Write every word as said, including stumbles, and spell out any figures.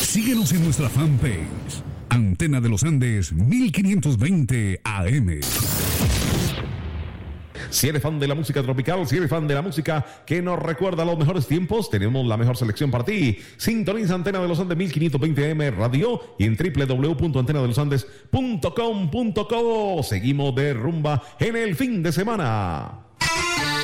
Síguenos en nuestra fanpage, Antena de los Andes mil quinientos veinte A M. Si eres fan de la música tropical, si eres fan de la música que nos recuerda a los mejores tiempos, tenemos la mejor selección para ti. Sintoniza Antena de los Andes mil quinientos veinte A M Radio y en doble u doble u doble u punto antena de los andes punto com punto co. Seguimos de rumba en el fin de semana.